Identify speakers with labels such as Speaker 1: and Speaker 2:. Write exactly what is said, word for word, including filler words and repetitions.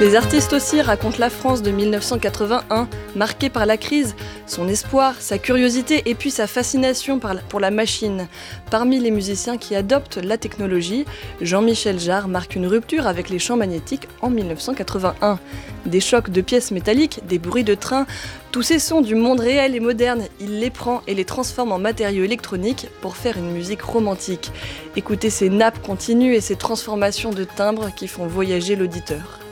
Speaker 1: Les artistes aussi racontent la France de mille neuf cent quatre-vingt-un, marquée par la crise, son espoir, sa curiosité et puis sa fascination pour la machine. Parmi les musiciens qui adoptent la technologie, Jean-Michel Jarre marque une rupture avec les champs magnétiques en mille neuf cent quatre-vingt-un. Des chocs de pièces métalliques, des bruits de train, tous ces sons du monde réel et moderne, il les prend et les transforme en matériaux électroniques pour faire une musique romantique. Écoutez ces nappes continues et ces transformations de timbres qui font voyager l'auditeur.